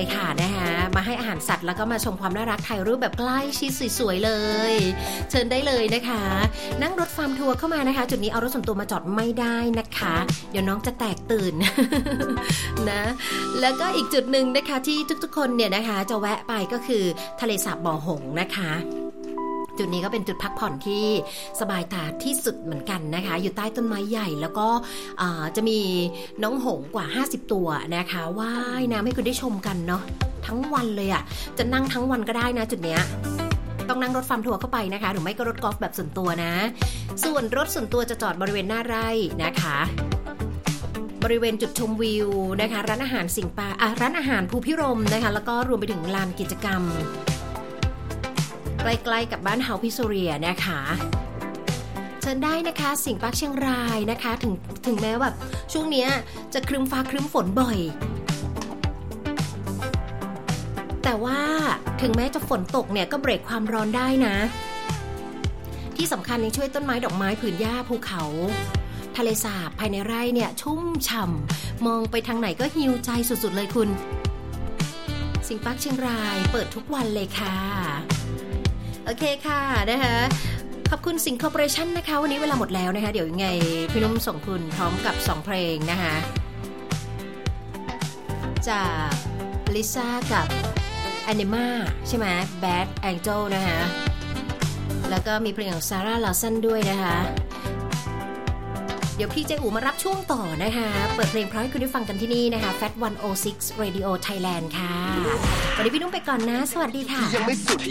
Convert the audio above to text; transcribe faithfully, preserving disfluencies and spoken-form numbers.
เลยค่ะนะคะมาให้อาหารสัตว์แล้วก็มาชมความน่ารักถ่ายรูปแบบใกล้ชิดสวยๆเลยเชิญได้เลยนะคะนั่งรถฟาร์มทัวร์เข้ามานะคะจุดนี้เอารถส่วนตัวมาจอดไม่ได้นะคะเดี๋ยวน้องจะแตกตื่น นะแล้วก็อีกจุดหนึ่งนะคะที่ทุกๆคนเนี่ยนะคะจะแวะไปก็คือทะเลสาบบ่อหงส์นะคะจุดนี้ก็เป็นจุดพักผ่อนที่สบายตาที่สุดเหมือนกันนะคะอยู่ใต้ต้นไม้ใหญ่แล้วก็จะมีน้องหงส์กว่าห้าสิบตัวนะคะว่ายน้ำให้คุณได้ชมกันเนาะทั้งวันเลยอ่ะจะนั่งทั้งวันก็ได้นะจุดเนี้ยต้องนั่งรถฟาร์มทัวร์เข้าไปนะคะหรือไม่ก็รถกอล์ฟแบบส่วนตัวนะส่วนรถส่วนตัวจะจอดบริเวณหน้าไร่นะคะบริเวณจุดชมวิวนะคะร้านอาหารสิงห์ปาอ่ะร้านอาหารภูพิรมย์นะคะแล้วก็รวมไปถึงลานกิจกรรมใกล้ๆกับบ้านเฮาพิโซเรียนะคะเชิญได้นะคะสิงห์ปาร์คเชียงรายนะคะถึงถึงแม้แบบช่วงนี้จะครึ้มฟ้าครึ้มฝนบ่อยแต่ว่าถึงแม้จะฝนตกเนี่ยก็เบรกความร้อนได้นะที่สำคัญยังช่วยต้นไม้ดอกไม้ผืนหญ้าภูเขาทะเลสาบภายในไร่เนี่ยชุ่มฉ่ำมองไปทางไหนก็ฮีลใจสุดๆเลยคุณสิงห์ปาร์คเชียงรายเปิดทุกวันเลยค่ะโอเคค่ะนะคะขอบคุณสิงห์คอร์ปอเรชั่นนะคะวันนี้เวลาหมดแล้วนะคะเดี๋ยวยังไงพี่นุ่มส่งคุณพร้อมกับสองเพลงนะคะจากลิซ่ากับแอนิม่าใช่ไหม Bad Angel นะคะแล้วก็มีเพลงของซาร่าลาวสันด้วยนะคะเดี๋ยวพี่เจอูมารับช่วงต่อนะคะเปิดเพลงเพราะให้คุณได้ฟังกันที่นี่นะคะ Fat หนึ่งศูนย์หก Radio Thailand ค่ะวันนี้พี่นุ่มไปก่อนนะสวัสดีค่ะยังไม่สุด